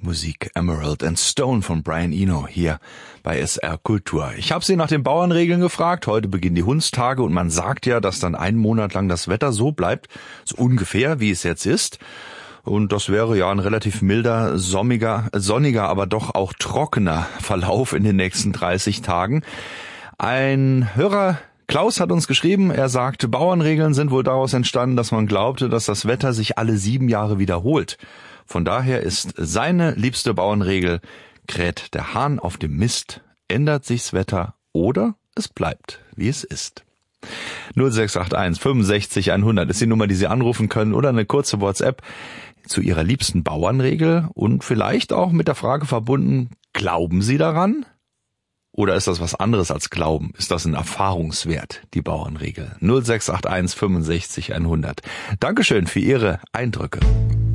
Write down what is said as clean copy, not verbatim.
Musik Emerald and Stone von Brian Eno hier bei SR Kultur. Ich habe Sie nach den Bauernregeln gefragt. Heute beginnen die Hundstage und man sagt ja, dass dann einen Monat lang das Wetter so bleibt, so ungefähr wie es jetzt ist. Und das wäre ja ein relativ milder, sonniger, aber doch auch trockener Verlauf in den nächsten 30 Tagen. Ein Hörer Klaus hat uns geschrieben, er sagt, Bauernregeln sind wohl daraus entstanden, dass man glaubte, dass das Wetter sich alle 7 Jahre wiederholt. Von daher ist seine liebste Bauernregel, kräht der Hahn auf dem Mist, ändert sich's Wetter oder es bleibt, wie es ist. 0681 65 100 ist die Nummer, die Sie anrufen können oder eine kurze WhatsApp zu Ihrer liebsten Bauernregel und vielleicht auch mit der Frage verbunden, glauben Sie daran? Oder ist das was anderes als Glauben? Ist das ein Erfahrungswert, die Bauernregel? 0681 65 100. Dankeschön für Ihre Eindrücke.